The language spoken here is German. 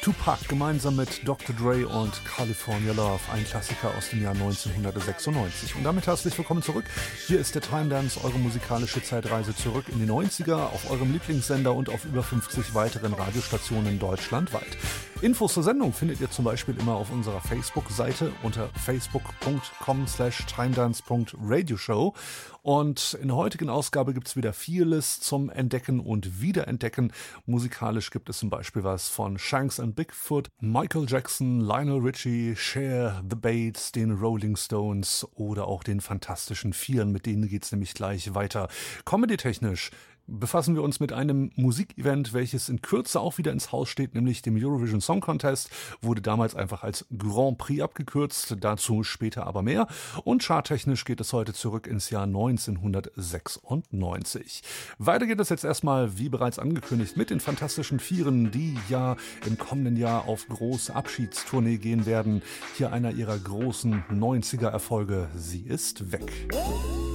Tupac gemeinsam mit Dr. Dre und California Love, ein Klassiker aus dem Jahr 1996. Und damit herzlich willkommen zurück. Hier ist der Time Dance, eure musikalische Zeitreise zurück in die 90er auf eurem Lieblingssender und auf über 50 weiteren Radiostationen deutschlandweit. Infos zur Sendung findet ihr zum Beispiel immer auf unserer Facebook-Seite unter facebook.com/timedance.radioshow. Und in der heutigen Ausgabe gibt es wieder vieles zum Entdecken und Wiederentdecken. Musikalisch gibt es zum Beispiel was von Shanks and Bigfoot, Michael Jackson, Lionel Richie, Cher, The Bates, den Rolling Stones oder auch den Fantastischen Vieren. Mit denen geht's nämlich gleich weiter. Comedy-technisch befassen wir uns mit einem Musikevent, welches in Kürze auch wieder ins Haus steht, nämlich dem Eurovision Song Contest, wurde damals einfach als Grand Prix abgekürzt, dazu später aber mehr. Und charttechnisch geht es heute zurück ins Jahr 1996. Weiter geht es jetzt erstmal, wie bereits angekündigt, mit den Fantastischen Vieren, die ja im kommenden Jahr auf große Abschiedstournee gehen werden. Hier einer ihrer großen 90er-Erfolge, sie ist weg.